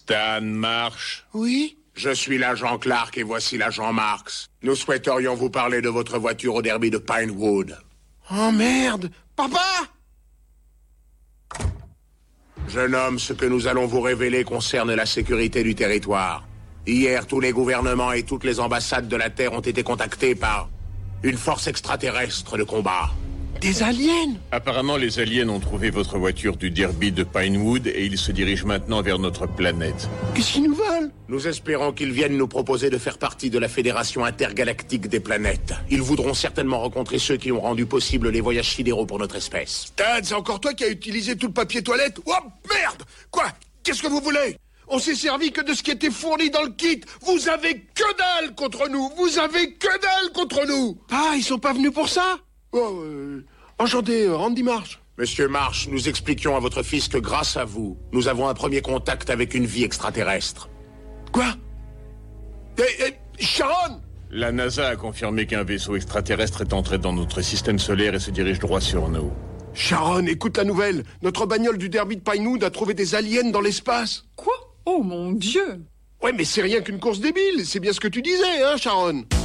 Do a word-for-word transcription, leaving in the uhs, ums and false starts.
Stan Marsh. Oui? Je suis l'agent Clark et voici l'agent Marks. Nous souhaiterions vous parler de votre voiture au derby de Pinewood. Oh merde! Papa! Jeune homme, ce que nous allons vous révéler concerne la sécurité du territoire. Hier, tous les gouvernements et toutes les ambassades de la Terre ont été contactés par une force extraterrestre de combat. Des aliens? Apparemment, les aliens ont trouvé votre voiture du derby de Pinewood et ils se dirigent maintenant vers notre planète. Qu'est-ce qu'ils nous veulent? Nous espérons qu'ils viennent nous proposer de faire partie de la Fédération intergalactique des planètes. Ils voudront certainement rencontrer ceux qui ont rendu possible les voyages sidéraux pour notre espèce. Stan, c'est encore toi qui as utilisé tout le papier toilette? Oh merde! Quoi? Qu'est-ce que vous voulez? On s'est servi que de ce qui était fourni dans le kit. Vous avez que dalle contre nous. Vous avez que dalle contre nous. Ah, ils sont pas venus pour ça? Oh, euh, enchanté, euh, Randy Marsh. Monsieur Marsh, nous expliquions à votre fils que grâce à vous, nous avons un premier contact avec une vie extraterrestre. Quoi? Eh, eh, Sharon! La NASA a confirmé qu'un vaisseau extraterrestre est entré dans notre système solaire et se dirige droit sur nous. Sharon, écoute la nouvelle. Notre bagnole du derby de Pinewood a trouvé des aliens dans l'espace. Quoi? Oh mon Dieu! Ouais, mais c'est rien qu'une course débile. C'est bien ce que tu disais, hein, Sharon?